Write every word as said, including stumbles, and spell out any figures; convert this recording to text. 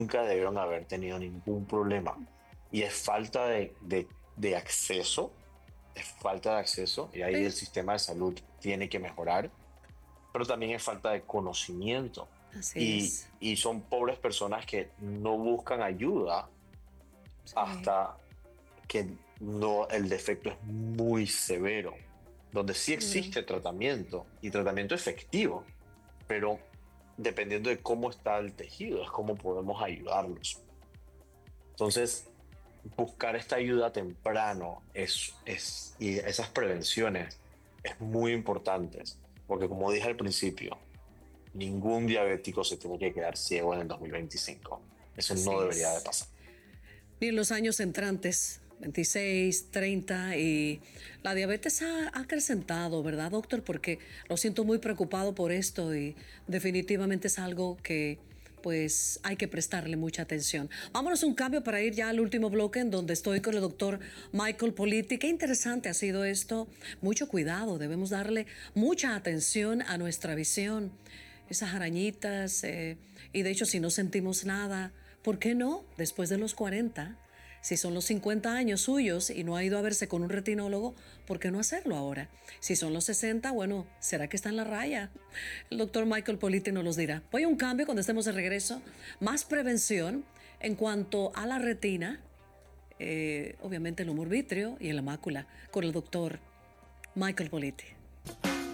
nunca debieron haber tenido ningún problema. Y es falta de, de, de acceso, es falta de acceso, y ahí el Sí, sistema de salud tiene que mejorar, pero también es falta de conocimiento. así Y, es. y son pobres personas que no buscan ayuda Sí, hasta que no, el defecto es muy severo, donde sí seguro. existe tratamiento y tratamiento efectivo, pero dependiendo de cómo está el tejido, es cómo podemos ayudarlos. Entonces, buscar esta ayuda temprano es, es, y esas prevenciones es muy importantes, porque como dije al principio, ningún diabético se tiene que quedar ciego en el dos mil veinticinco. Eso no Así debería de es. pasar. Y en los años entrantes, veintiséis, treinta, y la diabetes ha acrecentado, ¿verdad, doctor? Porque lo siento muy preocupado por esto y definitivamente es algo que pues hay que prestarle mucha atención. Vámonos a un cambio para ir ya al último bloque en donde estoy con el doctor Michael Politi. Qué interesante ha sido esto. Mucho cuidado, debemos darle mucha atención a nuestra visión. Esas arañitas, eh, y de hecho si no sentimos nada, ¿por qué no? Después de los cuarenta, si son los cincuenta años suyos y no ha ido a verse con un retinólogo, ¿por qué no hacerlo ahora? Si son los sesenta, bueno, ¿será que está en la raya? El doctor Michael Politi nos los dirá. Voy a un cambio cuando estemos de regreso. Más prevención en cuanto a la retina, eh, obviamente el humor vítreo y el mácula, con el doctor Michael Politi.